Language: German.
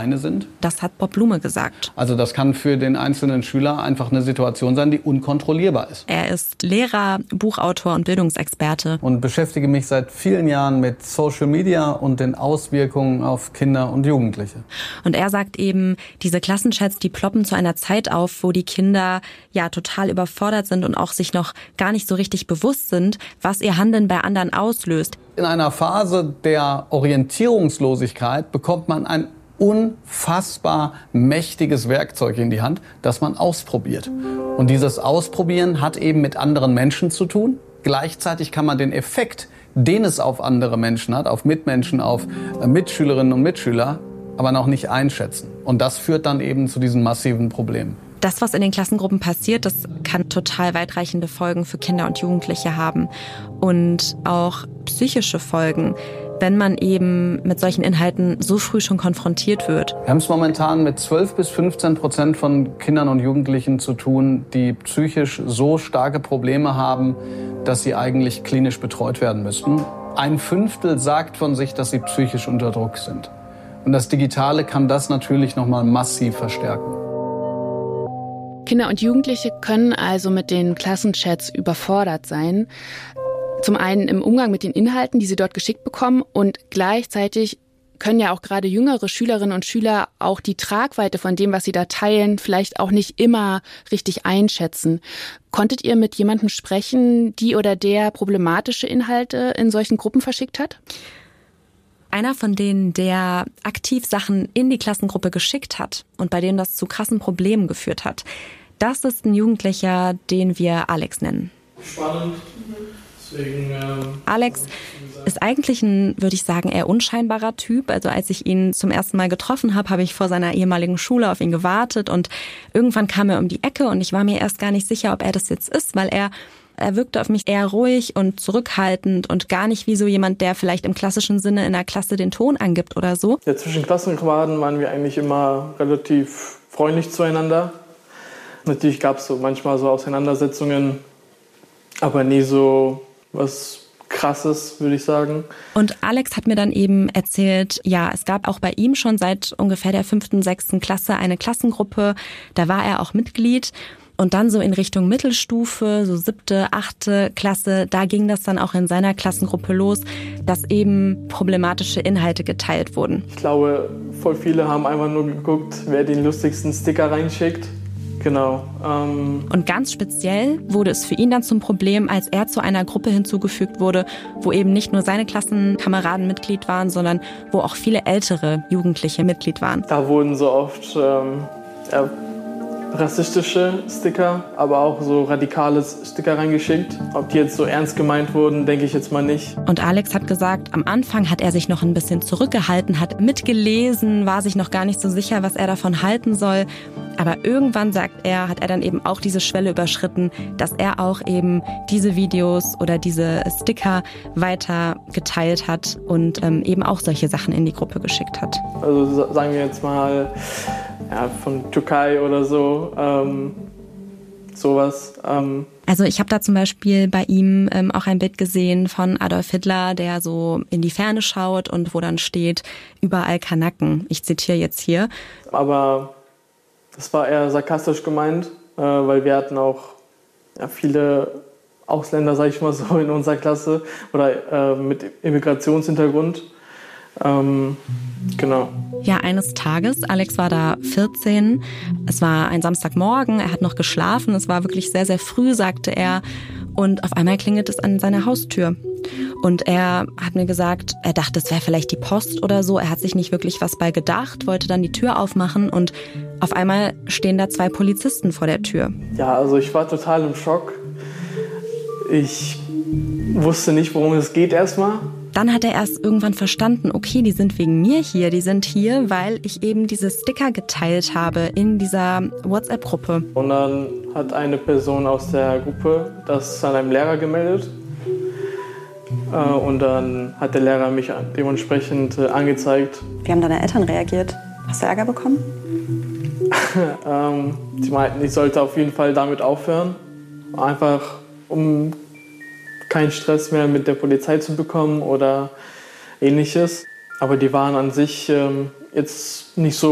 alleine sind. Das hat Bob Blume gesagt. Also das kann für den einzelnen Schüler einfach eine Situation sein, die unkontrollierbar ist. Er ist Lehrer, Buchautor und Bildungsexperte. Und beschäftige mich seit vielen Jahren mit Social Media und den Auswirkungen auf Kinder und Jugendliche. Und er sagt eben, diese Klassenchats, die ploppen zu einer Zeit auf, wo die Kinder ja total überfordert sind und auch sich noch gar nicht so richtig bewusst sind, was ihr Handeln bei anderen auslöst. In einer Phase der Orientierungslosigkeit bekommt man ein unfassbar mächtiges Werkzeug in die Hand, das man ausprobiert. Und dieses Ausprobieren hat eben mit anderen Menschen zu tun. Gleichzeitig kann man den Effekt, den es auf andere Menschen hat, auf Mitmenschen, auf Mitschülerinnen und Mitschüler, aber noch nicht einschätzen. Und das führt dann eben zu diesen massiven Problemen. Das, was in den Klassengruppen passiert, das kann total weitreichende Folgen für Kinder und Jugendliche haben. Und auch psychische Folgen, wenn man eben mit solchen Inhalten so früh schon konfrontiert wird. Wir haben es momentan mit 12-15% von Kindern und Jugendlichen zu tun, die psychisch so starke Probleme haben, dass sie eigentlich klinisch betreut werden müssten. 1/5 sagt von sich, dass sie psychisch unter Druck sind. Und das Digitale kann das natürlich noch mal massiv verstärken. Kinder und Jugendliche können also mit den Klassenchats überfordert sein. Zum einen im Umgang mit den Inhalten, die sie dort geschickt bekommen, und gleichzeitig können ja auch gerade jüngere Schülerinnen und Schüler auch die Tragweite von dem, was sie da teilen, vielleicht auch nicht immer richtig einschätzen. Konntet ihr mit jemandem sprechen, die oder der problematische Inhalte in solchen Gruppen verschickt hat? Einer von denen, der aktiv Sachen in die Klassengruppe geschickt hat und bei dem das zu krassen Problemen geführt hat, das ist ein Jugendlicher, den wir Alex nennen. Spannend. Deswegen, Alex ist eigentlich ein, würde ich sagen, eher unscheinbarer Typ. Also als ich ihn zum ersten Mal getroffen habe, habe ich vor seiner ehemaligen Schule auf ihn gewartet und irgendwann kam er um die Ecke und ich war mir erst gar nicht sicher, ob er das jetzt ist, weil er wirkte auf mich eher ruhig und zurückhaltend und gar nicht wie so jemand, der vielleicht im klassischen Sinne in der Klasse den Ton angibt oder so. ja, zwischen Klassenkameraden waren wir eigentlich immer relativ freundlich zueinander. Natürlich gab es so manchmal so Auseinandersetzungen, aber nie so was Krasses, würde ich sagen. Und Alex hat mir dann eben erzählt, ja, es gab auch bei ihm schon seit ungefähr der 5., 6. Klasse eine Klassengruppe. Da war er auch Mitglied. Und dann so in Richtung Mittelstufe, so 7., 8. Klasse, da ging das dann auch in seiner Klassengruppe los, dass eben problematische Inhalte geteilt wurden. Ich glaube, voll viele haben einfach nur geguckt, wer den lustigsten Sticker reinschickt. Genau. Und ganz speziell wurde es für ihn dann zum Problem, als er zu einer Gruppe hinzugefügt wurde, wo eben nicht nur seine Klassenkameraden Mitglied waren, sondern wo auch viele ältere Jugendliche Mitglied waren. Da wurden so oft rassistische Sticker, aber auch so radikale Sticker reingeschickt. Ob die jetzt so ernst gemeint wurden, denke ich jetzt mal nicht. Und Alex hat gesagt, am Anfang hat er sich noch ein bisschen zurückgehalten, hat mitgelesen, war sich noch gar nicht so sicher, was er davon halten soll. Aber irgendwann, sagt er, hat er dann eben auch diese Schwelle überschritten, dass er auch eben diese Videos oder diese Sticker weiter geteilt hat und eben auch solche Sachen in die Gruppe geschickt hat. Also sagen wir jetzt mal von Türkei oder so, sowas. Also ich habe da zum Beispiel bei ihm auch ein Bild gesehen von Adolf Hitler, der so in die Ferne schaut und wo dann steht, überall Kanaken. Ich zitiere jetzt hier. Aber das war eher sarkastisch gemeint, weil wir hatten auch viele Ausländer, sag ich mal so, in unserer Klasse oder mit Immigrationshintergrund. Genau. Ja, eines Tages, Alex war da 14, es war ein Samstagmorgen, er hat noch geschlafen, es war wirklich sehr, sehr früh, sagte er, und auf einmal klingelt es an seiner Haustür. Und er hat mir gesagt, er dachte, es wäre vielleicht die Post oder so, er hat sich nicht wirklich was bei gedacht, wollte dann die Tür aufmachen und auf einmal stehen da 2 Polizisten vor der Tür. Ja, also ich war total im Schock. Ich wusste nicht, worum es geht erstmal. Dann hat er erst irgendwann verstanden, okay, die sind wegen mir hier. Die sind hier, weil ich eben diese Sticker geteilt habe in dieser WhatsApp-Gruppe. Und dann hat eine Person aus der Gruppe das an einem Lehrer gemeldet. Und dann hat der Lehrer mich dementsprechend angezeigt. Wie haben deine Eltern reagiert? Hast du Ärger bekommen? Sie meinten, ich sollte auf jeden Fall damit aufhören. Einfach um keinen Stress mehr mit der Polizei zu bekommen oder Ähnliches. Aber die waren an sich jetzt nicht so